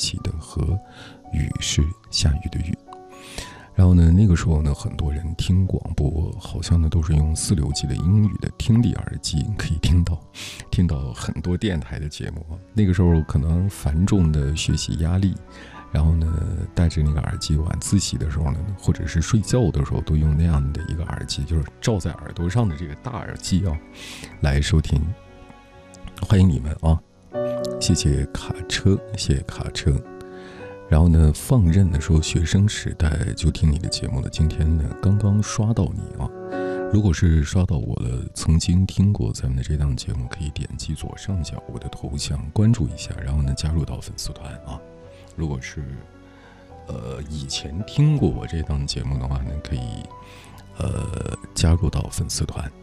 起的和，雨是下雨的雨。然后呢，那个时候呢，很多人听广播，好像呢都是用4流级的英语的听力耳机，可以听到很多电台的节目。那个时候可能繁重的学习压力，然后呢戴着那个耳机，晚自习的时候呢，或者是睡觉的时候，都用那样的一个耳机，就是罩在耳朵上的这个大耳机啊，来收听。欢迎你们啊！谢谢卡车，谢谢卡车。然后呢，放任的说学生时代就听你的节目了，今天呢刚刚刷到你啊。如果是刷到我了，曾经听过咱们的这档节目，可以点击左上角我的头像关注一下，然后呢加入到粉丝团啊。如果是以前听过我这档节目的话呢，可以加入到粉丝团。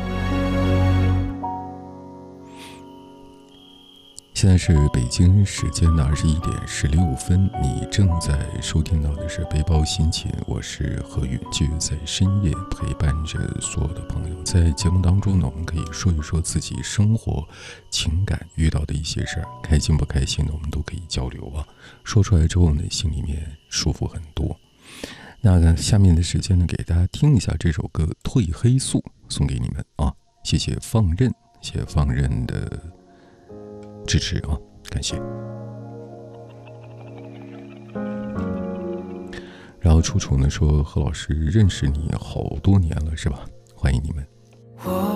现在是北京时间的21点16分，你正在收听到的是背包心情，我是何允，就在深夜陪伴着所有的朋友。在节目当中呢，我们可以说一说自己生活情感遇到的一些事儿，开心不开心的我们都可以交流啊，说出来之后呢，心里面舒服很多。那下面的时间呢，给大家听一下这首歌《褪黑素》，送给你们啊，谢谢放任，谢谢放任的支持啊，感谢。然后楚楚呢说，何老师认识你好多年了是吧？欢迎你们。